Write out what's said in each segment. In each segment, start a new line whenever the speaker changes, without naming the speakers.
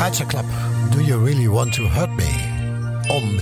Culture Club, Do You Really Want to Hurt Me? Um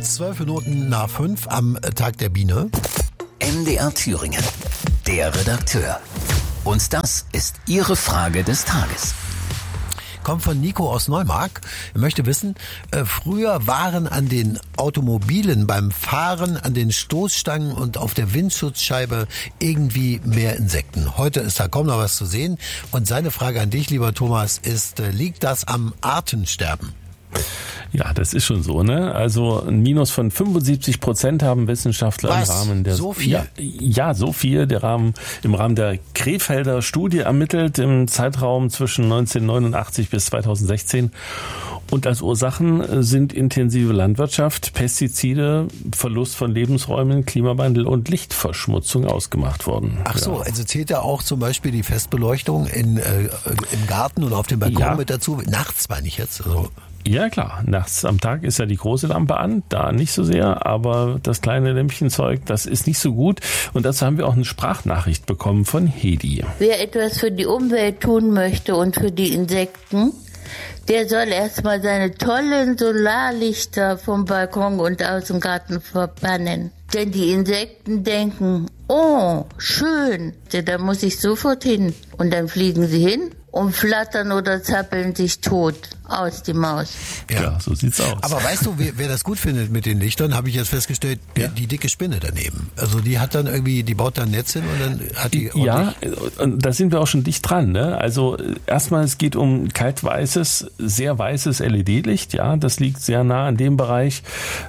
5:12 am Tag der Biene.
MDR Thüringen, der Redakteur. Und das ist Ihre Frage des Tages.
Kommt von Nico aus Neumark. Er möchte wissen, früher waren an den Automobilen beim Fahren, an den Stoßstangen und auf der Windschutzscheibe irgendwie mehr Insekten. Heute ist da kaum noch was zu sehen. Und seine Frage an dich, lieber Thomas, ist, liegt das am Artensterben?
Ja, das ist schon so, ne? Also ein Minus von 75% haben Wissenschaftler
Was?
im Rahmen der...
So viel?
Ja, so viel. Im Rahmen der Krefelder Studie ermittelt im Zeitraum zwischen 1989 bis 2016. Und als Ursachen sind intensive Landwirtschaft, Pestizide, Verlust von Lebensräumen, Klimawandel und Lichtverschmutzung ausgemacht worden.
Ach so, also zählt ja auch zum Beispiel die Festbeleuchtung im Garten oder auf dem Balkon mit dazu? Nachts meine ich jetzt, also...
Ja klar, nachts am Tag ist ja die große Lampe an, da nicht so sehr, aber das kleine Lämpchenzeug, das ist nicht so gut. Und dazu haben wir auch eine Sprachnachricht bekommen von Hedi.
Wer etwas für die Umwelt tun möchte und für die Insekten, der soll erstmal seine tollen Solarlichter vom Balkon und aus dem Garten verbannen. Denn die Insekten denken, oh, schön, da muss ich sofort hin. Und dann fliegen sie hin und flattern oder zappeln sich tot aus die Maus.
Ja, so sieht's aus.
Aber weißt du, wer das gut findet mit den Lichtern, habe ich jetzt festgestellt, die dicke Spinne daneben. Also die hat dann irgendwie, die baut da ein Netz hin und dann hat die...
Ja, und da sind wir auch schon dicht dran, ne? Also erstmal, es geht um kaltweißes, sehr weißes LED-Licht, ja. Das liegt sehr nah an dem Bereich,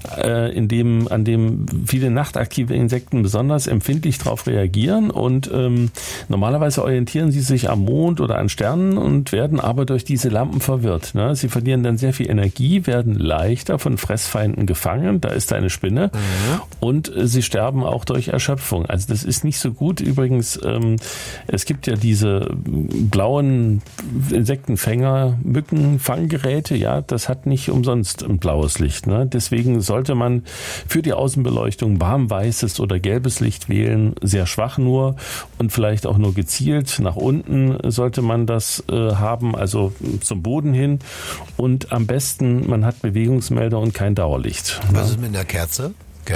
an dem viele nachtaktive Insekten besonders empfindlich darauf reagieren. Und normalerweise orientieren sie sich am Mond oder an Sternen und werden aber durch diese Lampen verwirrt, ne? Sie verlieren dann sehr viel Energie, werden leichter von Fressfeinden gefangen, da ist eine Spinne, und sie sterben auch durch Erschöpfung. Also das ist nicht so gut. Übrigens, es gibt ja diese blauen Insektenfänger, Mückenfanggeräte, ja, das hat nicht umsonst ein blaues Licht, ne? Deswegen sollte man für die Außenbeleuchtung warmweißes oder gelbes Licht wählen, sehr schwach nur und vielleicht auch nur gezielt. Nach unten sollte man das haben, also zum Boden hin. Und am besten, man hat Bewegungsmelder und kein Dauerlicht.
Was ist mit einer Kerze?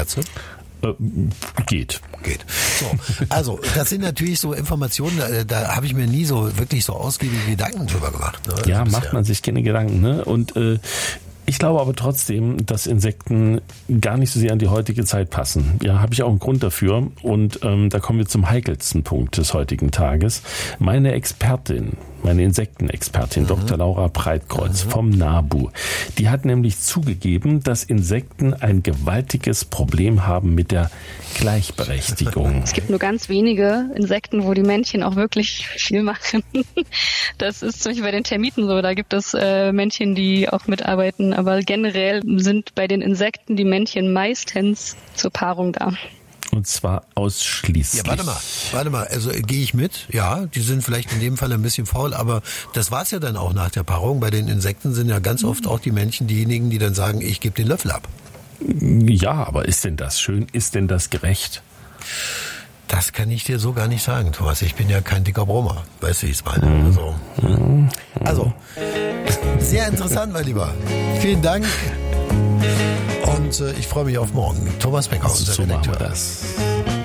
Geht.
So, also das sind natürlich so Informationen, da habe ich mir nie so wirklich so ausgiebige Gedanken drüber gemacht. Ne?
Ja, macht man sich keine Gedanken, ne? Und ich glaube aber trotzdem, dass Insekten gar nicht so sehr an die heutige Zeit passen. Ja, habe ich auch einen Grund dafür. Und da kommen wir zum heikelsten Punkt des heutigen Tages. Meine Insektenexpertin, Dr. Laura Breitkreuz vom NABU, die hat nämlich zugegeben, dass Insekten ein gewaltiges Problem haben mit der Gleichberechtigung.
Es gibt nur ganz wenige Insekten, wo die Männchen auch wirklich viel machen. Das ist zum Beispiel bei den Termiten so, da gibt es Männchen, die auch mitarbeiten, aber generell sind bei den Insekten die Männchen meistens zur Paarung da.
Und zwar ausschließlich.
Ja, warte mal, also gehe ich mit? Ja, die sind vielleicht in dem Fall ein bisschen faul, aber das war's ja dann auch nach der Paarung. Bei den Insekten sind ja ganz oft auch die Männchen diejenigen, die dann sagen, ich gebe den Löffel ab.
Ja, aber ist denn das schön? Ist denn das gerecht?
Das kann ich dir so gar nicht sagen, Thomas. Ich bin ja kein dicker Brummer. Weißt du, wie ich es meine? Also, sehr interessant, mein Lieber. Vielen Dank. Und ich freue mich auf morgen. Thomas Becker, unser Redakteur.
So machen wir das.